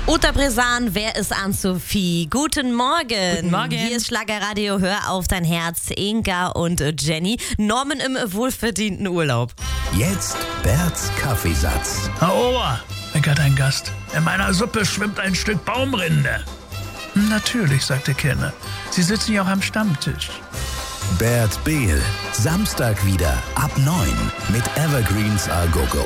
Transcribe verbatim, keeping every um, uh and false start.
Uta Bresan, wer ist Ann-Sophie? Guten Morgen. Guten Morgen. Hier ist Schlagerradio, hör auf dein Herz, Inga und Jenny. Norman im wohlverdienten Urlaub. Jetzt Berts Kaffeesatz. Herr Ober, meckert ein Gast, in meiner Suppe schwimmt ein Stück Baumrinde. Natürlich, sagte Kenne, Sie sitzen ja auch am Stammtisch. Bert Behl, Samstag wieder ab neun mit Evergreens A Go Go.